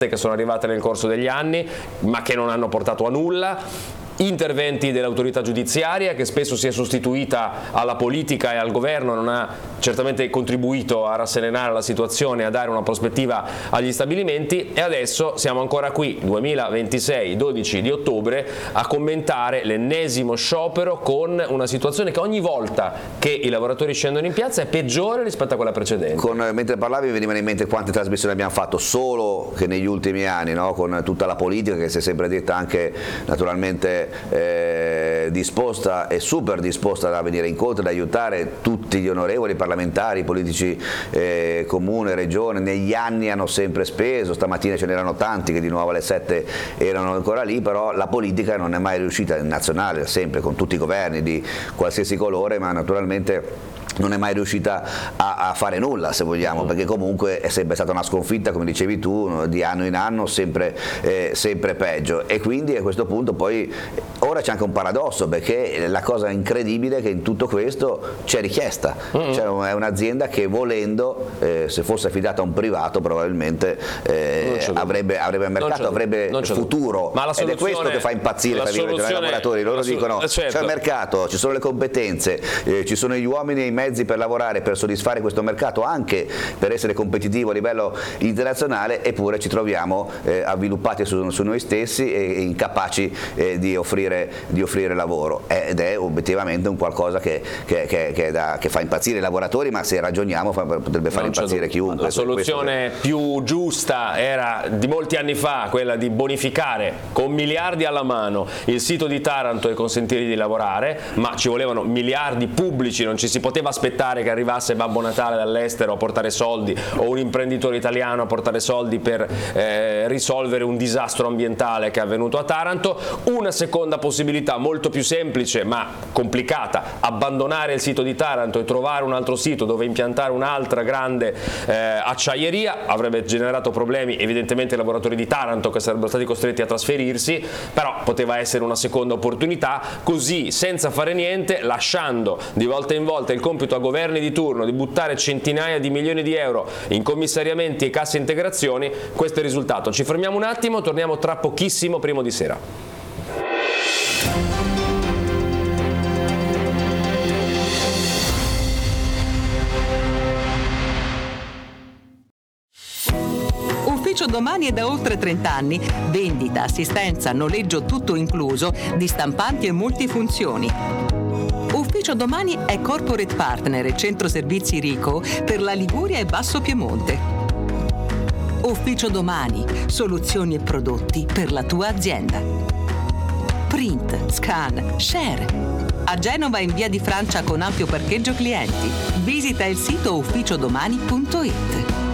che sono arrivate nel corso degli anni ma che non hanno portato a nulla, interventi dell'autorità giudiziaria che spesso si è sostituita alla politica e al governo, non ha certamente contribuito a rasserenare la situazione, a dare una prospettiva agli stabilimenti, e adesso siamo ancora qui, 2026, 12 di ottobre, a commentare l'ennesimo sciopero con una situazione che ogni volta che i lavoratori scendono in piazza è peggiore rispetto a quella precedente. Mentre parlavi mi venivano in mente quante trasmissioni abbiamo fatto solo che negli ultimi anni, no? Con tutta la politica che si è sempre detta anche naturalmente disposta e super disposta a venire incontro, ad aiutare tutti gli onorevoli parlamentari, politici, comune, regione, negli anni hanno sempre speso, stamattina ce n'erano tanti che di nuovo alle 7 erano ancora lì, però la politica non è mai riuscita, in nazionale sempre con tutti i governi di qualsiasi colore, ma naturalmente non è mai riuscita a fare nulla, se vogliamo, perché comunque è sempre stata una sconfitta, come dicevi tu, di anno in anno sempre peggio, e quindi a questo punto poi ora c'è anche un paradosso, perché la cosa incredibile è che in tutto questo c'è richiesta, cioè è un'azienda che volendo, se fosse affidata a un privato probabilmente avrebbe mercato, avrebbe futuro, ed è questo che fa impazzire i lavoratori. Loro dicono c'è il mercato, ci sono le competenze, ci sono gli uomini e i mezzi per lavorare, per soddisfare questo mercato, anche per essere competitivo a livello internazionale, eppure ci troviamo avviluppati su noi stessi e incapaci di offrire lavoro, ed è obiettivamente un qualcosa che fa impazzire i lavoratori, ma se ragioniamo potrebbe far impazzire chiunque. La soluzione più giusta era di molti anni fa quella di bonificare con miliardi alla mano il sito di Taranto e consentirgli di lavorare, ma ci volevano miliardi pubblici, non ci si poteva aspettare che arrivasse Babbo Natale dall'estero a portare soldi o un imprenditore italiano a portare soldi per risolvere un disastro ambientale che è avvenuto a Taranto. Una seconda possibilità molto più semplice ma complicata: abbandonare il sito di Taranto e trovare un altro sito dove impiantare un'altra grande acciaieria. Avrebbe generato problemi evidentemente ai lavoratori di Taranto, che sarebbero stati costretti a trasferirsi, però poteva essere una seconda opportunità. Così, senza fare niente, lasciando di volta in volta il compito a governi di turno di buttare centinaia di milioni di euro in commissariamenti e casse integrazioni, questo è il risultato. Ci fermiamo un attimo, torniamo tra pochissimo, Primo di Sera. Ufficio Domani è da oltre 30 anni. Vendita, assistenza, noleggio tutto incluso di stampanti e multifunzioni. Ufficio Domani è corporate partner e centro servizi Rico per la Liguria e Basso Piemonte. Ufficio Domani, soluzioni e prodotti per la tua azienda. Print, scan, share. A Genova in via di Francia con ampio parcheggio clienti. Visita il sito ufficiodomani.it.